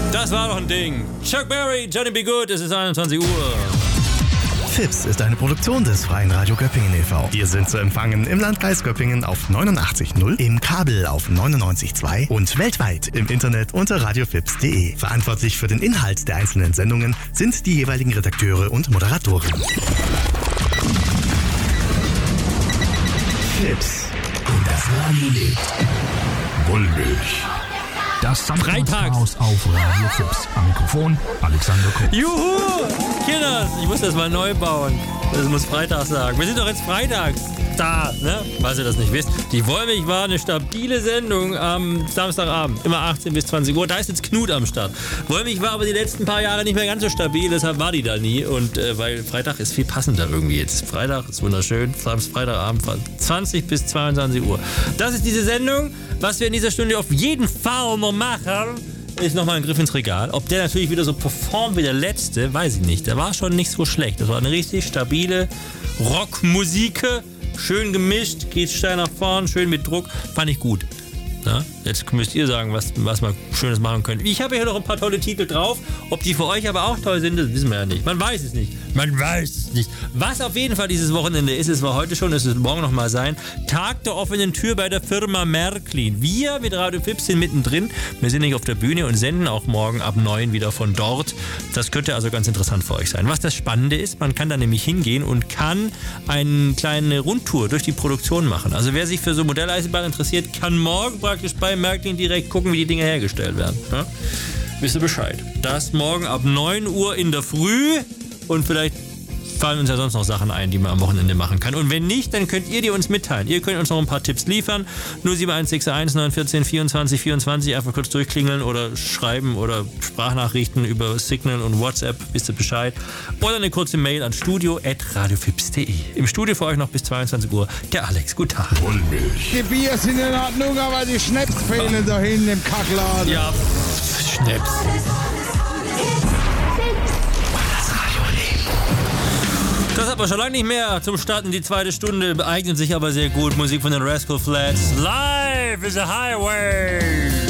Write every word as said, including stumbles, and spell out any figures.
Das war doch ein Ding. Chuck Berry, Johnny B. Good, es ist einundzwanzig Uhr. Fips ist eine Produktion des Freien Radio Göppingen e V Wir sind zu empfangen im Landkreis Göppingen auf neunundachtzig Komma null, im Kabel auf neunundneunzig Komma zwei und weltweit im Internet unter radiofips punkt de. Verantwortlich für den Inhalt der einzelnen Sendungen sind die jeweiligen Redakteure und Moderatoren. Fips und das Radio lebt. Wollmilch. Das Samstagshaus auf Radio Fips. Am Mikrofon Alexander Kurz. Juhu! Kinder, ich muss das mal neu bauen. Das muss Freitag sagen. Wir sind doch jetzt freitags da, ne? Falls ihr das nicht wisst. Die Wollmilch war eine stabile Sendung am Samstagabend. Immer achtzehn bis zwanzig Uhr. Da ist jetzt Knut am Start. Wollmilch war aber die letzten paar Jahre nicht mehr ganz so stabil. Deshalb war die da nie. Und äh, weil Freitag ist viel passender irgendwie jetzt. Freitag ist wunderschön. Freitagabend zwanzig bis zweiundzwanzig Uhr. Das ist diese Sendung. Was wir in dieser Stunde auf jeden Fall noch machen, ist nochmal ein Griff ins Regal. Ob der natürlich wieder so performt wie der letzte, weiß ich nicht. Der war schon nicht so schlecht. Das war eine richtig stabile Rockmusik. Schön gemischt, geht steil nach vorn, schön mit Druck. Fand ich gut. Ja? Jetzt müsst ihr sagen, was, was man Schönes machen könnt. Ich habe hier noch ein paar tolle Titel drauf. Ob die für euch aber auch toll sind, das wissen wir ja nicht. Man weiß es nicht. Man weiß es nicht. Was auf jeden Fall dieses Wochenende ist, es war heute schon, es wird morgen nochmal sein, Tag der offenen Tür bei der Firma Märklin. Wir mit Radio Fips sind mittendrin. Wir sind nicht auf der Bühne und senden auch morgen ab neun wieder von dort. Das könnte also ganz interessant für euch sein. Was das Spannende ist, man kann da nämlich hingehen und kann eine kleine Rundtour durch die Produktion machen. Also wer sich für so Modelleisenbahn interessiert, kann morgen praktisch bei Märklin direkt gucken, wie die Dinge hergestellt werden. Ja? Wisst ihr Bescheid. Das morgen ab neun Uhr in der Früh und vielleicht fallen uns ja sonst noch Sachen ein, die man am Wochenende machen kann. Und wenn nicht, dann könnt ihr die uns mitteilen. Ihr könnt uns noch ein paar Tipps liefern. null sieben eins sechs eins neun eins vier vierundzwanzig vierundzwanzig einfach kurz durchklingeln oder schreiben oder Sprachnachrichten über Signal und WhatsApp, wisst ihr Bescheid. Oder eine kurze Mail an studio at radiofips punkt de. Im Studio für euch noch bis zweiundzwanzig Uhr der Alex. Guten Tag. Wollmilch. Die Bier sind in Ordnung, aber die Schnaps fehlen da hinten im Kackladen. Ja, Schnaps. Das hat man schon lange nicht mehr zum Starten. Die zweite Stunde eignet sich aber sehr gut. Musik von den Rascal Flatts. Life is a Highway.